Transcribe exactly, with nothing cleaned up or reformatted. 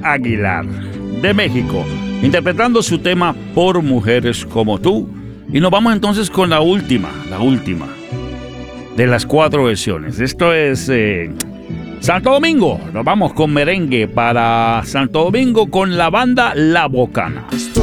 Aguilar, de México, interpretando su tema Por Mujeres Como Tú. Y nos vamos entonces con la última, la última de las cuatro versiones. Esto es eh, Santo Domingo. Nos vamos con merengue para Santo Domingo con la banda La Bocana. Estoy